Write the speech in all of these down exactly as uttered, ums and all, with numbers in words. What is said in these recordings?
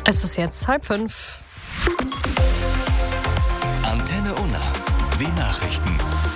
Es ist jetzt halb fünf. Antenne Unna, die Nachrichten.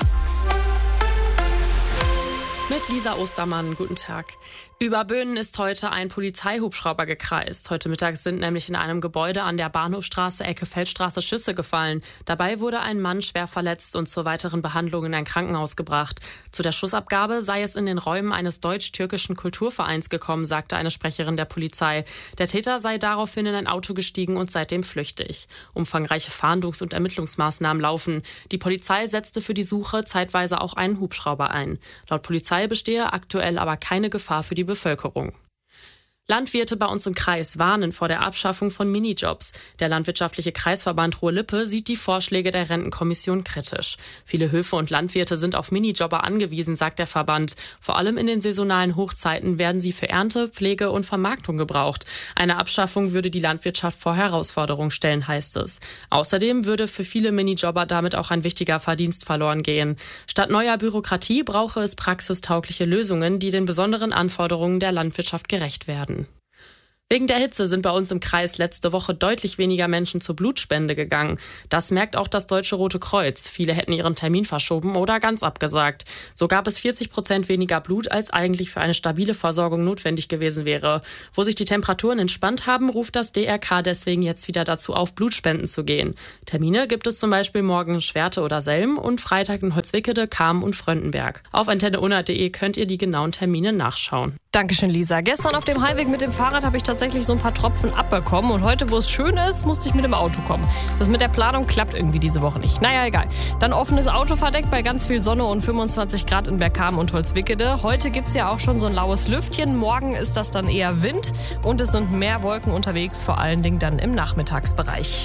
Mit Lisa Ostermann, guten Tag. Über Böhnen ist heute ein Polizeihubschrauber gekreist. Heute Mittag sind nämlich in einem Gebäude an der Bahnhofstraße Ecke Feldstraße Schüsse gefallen. Dabei wurde ein Mann schwer verletzt und zur weiteren Behandlung in ein Krankenhaus gebracht. Zu der Schussabgabe sei es in den Räumen eines deutsch-türkischen Kulturvereins gekommen, sagte eine Sprecherin der Polizei. Der Täter sei daraufhin in ein Auto gestiegen und seitdem flüchtig. Umfangreiche Fahndungs- und Ermittlungsmaßnahmen laufen. Die Polizei setzte für die Suche zeitweise auch einen Hubschrauber ein. Laut Polizei bestehe aktuell aber keine Gefahr für die Bevölkerung. Landwirte bei uns im Kreis warnen vor der Abschaffung von Minijobs. Der landwirtschaftliche Kreisverband Ruhr-Lippe sieht die Vorschläge der Rentenkommission kritisch. Viele Höfe und Landwirte sind auf Minijobber angewiesen, sagt der Verband. Vor allem in den saisonalen Hochzeiten werden sie für Ernte, Pflege und Vermarktung gebraucht. Eine Abschaffung würde die Landwirtschaft vor Herausforderungen stellen, heißt es. Außerdem würde für viele Minijobber damit auch ein wichtiger Verdienst verloren gehen. Statt neuer Bürokratie brauche es praxistaugliche Lösungen, die den besonderen Anforderungen der Landwirtschaft gerecht werden. Wegen der Hitze sind bei uns im Kreis letzte Woche deutlich weniger Menschen zur Blutspende gegangen. Das merkt auch das Deutsche Rote Kreuz. Viele hätten ihren Termin verschoben oder ganz abgesagt. So gab es vierzig Prozent weniger Blut, als eigentlich für eine stabile Versorgung notwendig gewesen wäre. Wo sich die Temperaturen entspannt haben, ruft das D R K deswegen jetzt wieder dazu auf, Blutspenden zu gehen. Termine gibt es zum Beispiel morgen in Schwerte oder Selm und Freitag in Holzwickede, Cham und Fröndenberg. Auf antenne unna punkt de könnt ihr die genauen Termine nachschauen. Dankeschön, Lisa. Gestern auf dem Heimweg mit dem Fahrrad habe ich tatsächlich so ein paar Tropfen abbekommen und heute, wo es schön ist, musste ich mit dem Auto kommen. Das mit der Planung klappt irgendwie diese Woche nicht. Naja, egal. Dann offenes Autoverdeck bei ganz viel Sonne und fünfundzwanzig Grad in Bergkamen und Holzwickede. Heute gibt's ja auch schon so ein laues Lüftchen. Morgen ist das dann eher Wind und es sind mehr Wolken unterwegs, vor allen Dingen dann im Nachmittagsbereich.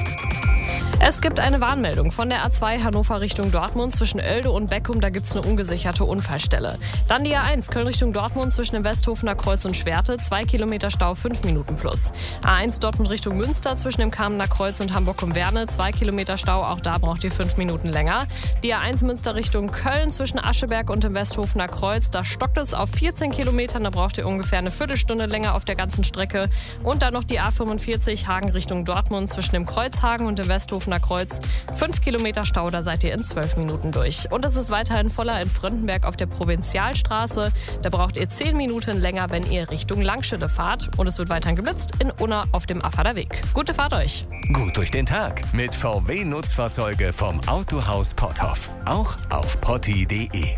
Es gibt eine Warnmeldung von der A zwei Hannover Richtung Dortmund zwischen Oelde und Beckum. Da gibt es eine ungesicherte Unfallstelle. Dann die A eins Köln Richtung Dortmund zwischen dem Westhofener Kreuz und Schwerte. Zwei Kilometer Stau, fünf Minuten plus. A eins Dortmund Richtung Münster zwischen dem Kamener Kreuz und Hamburg-um-Werne. Zwei Kilometer Stau, auch da braucht ihr fünf Minuten länger. Die A eins Münster Richtung Köln zwischen Ascheberg und dem Westhofener Kreuz. Da stockt es auf vierzehn Kilometern. Da braucht ihr ungefähr eine Viertelstunde länger auf der ganzen Strecke. Und dann noch die A fünfundvierzig Hagen Richtung Dortmund zwischen dem Kreuzhagen und dem Westhofener Kreuz. Fünf Kilometer Stau, da seid ihr in zwölf Minuten durch. Und es ist weiterhin voller in Fröndenberg auf der Provinzialstraße. Da braucht ihr zehn Minuten länger, wenn ihr Richtung Langschütte fahrt. Und es wird weiterhin geblitzt in Unna auf dem Affader Weg. Gute Fahrt euch! Gut durch den Tag mit V W-Nutzfahrzeuge vom Autohaus Potthoff. Auch auf potti punkt de.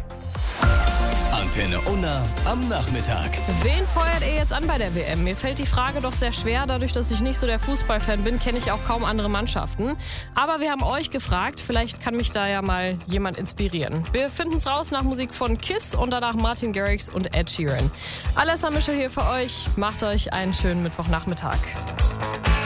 Antenne Unna am Nachmittag. Wen feuert ihr jetzt an bei der W M? Mir fällt die Frage doch sehr schwer. Dadurch, dass ich nicht so der Fußballfan bin, kenne ich auch kaum andere Mannschaften. Aber wir haben euch gefragt. Vielleicht kann mich da ja mal jemand inspirieren. Wir finden es raus nach Musik von Kiss und danach Martin Garrix und Ed Sheeran. Alessa Michel hier für euch. Macht euch einen schönen Mittwochnachmittag.